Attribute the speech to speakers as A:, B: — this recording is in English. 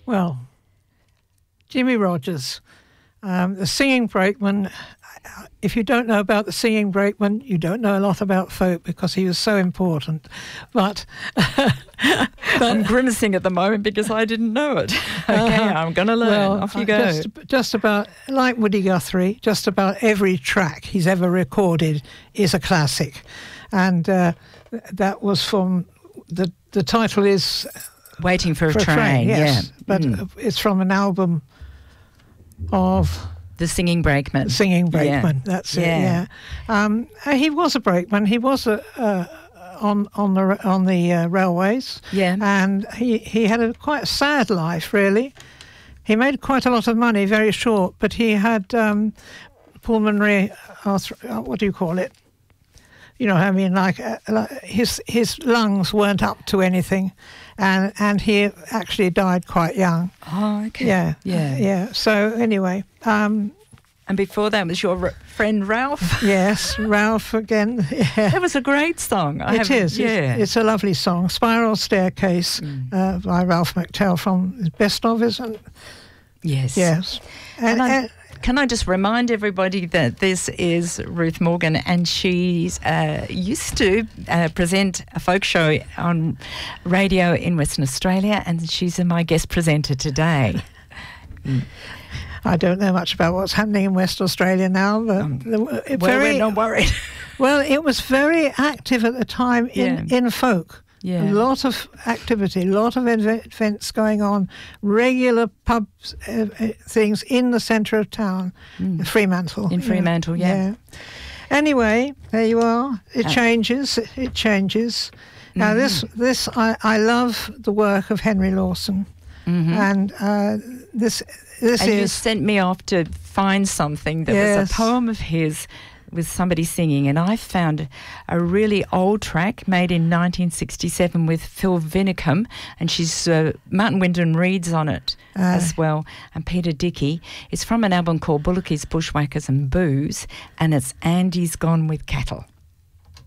A: Well, Jimmie Rodgers, the Singing Brakeman. If you don't know about the Singing Brakeman, you don't know a lot about folk because he was so important. But
B: I'm grimacing at the moment because I didn't know it. Okay, I'm going to learn.
A: Well,
B: off you go.
A: Just about, like Woody Guthrie, just about every track he's ever recorded is a classic. And that was from, the title is...
B: Waiting for a Train,
A: yes.
B: yeah.
A: But it's from an album of...
B: The Singing Brakeman.
A: Singing Brakeman, that's it, yeah. He was a brakeman. He was on the railways.
B: Yeah.
A: And he had quite a sad life, really. He made quite a lot of money, very short, but he had pulmonary what do you call it? You know, I mean, like his lungs weren't up to anything, and he actually died quite young.
B: Oh, okay.
A: Yeah. So anyway,
B: and before that was your friend Ralph.
A: Yes, Ralph again. Yeah.
B: That was a great song.
A: It is.
B: Yeah,
A: it's a lovely song. Spiral Staircase by Ralph McTell from Best Of, isn't it?
B: Yes.
A: And
B: can I just remind everybody that this is Ruth Morgan, and she's used to present a folk show on radio in Western Australia, and she's my guest presenter today.
A: I don't know much about what's happening in West Australia now, but
B: we're not worried.
A: Well, it was very active at the time in folk.
B: Yeah.
A: A lot of activity, a lot of events going on, regular pubs, things in the centre of town, Fremantle.
B: In Fremantle, yeah.
A: Anyway, there you are. It changes. It changes. Now, this I love the work of Henry Lawson, and this is.
B: You sent me off to find something that was a poem of his with somebody singing, and I found a really old track made in 1967 with Phil Vinicum, and she's Martin Wyndham Reed's on it as well, and Peter Dickey. It's from an album called Bullockies, Bushwhackers and Booze, and it's Andy's Gone with Cattle.